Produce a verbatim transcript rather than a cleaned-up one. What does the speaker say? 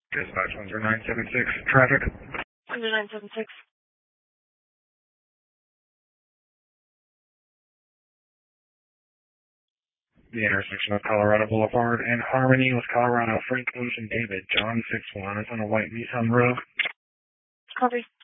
Dispatch one zero nine seven six, traffic. one zero nine seven six. The intersection of Colorado Boulevard and Harmony with Colorado. Frank Ocean David, John six one is on a white Nissan Rogue. Copy.